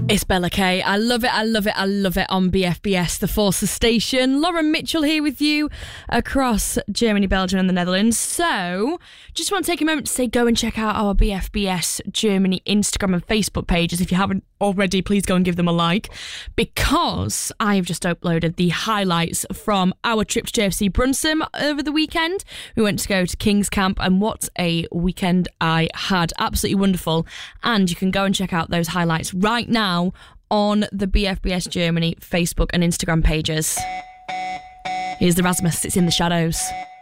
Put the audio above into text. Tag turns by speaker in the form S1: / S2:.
S1: It's Bella Kay. I love it, I love it, I love it on BFBS, the Forces station. Lauren Mitchell here with you across Germany, Belgium and the Netherlands. So, just want to take a moment to say go and check out our BFBS Germany Instagram and Facebook pages. If you haven't already, please go and give them a like, because I have just uploaded the highlights from our trip to JFC Brunssum over the weekend. We went to go to King's Camp, and what a weekend I had. Absolutely wonderful. And you can go and check out those highlights right now on the BFBS Germany Facebook and Instagram pages. Here's the Rasmus, it's in the shadows.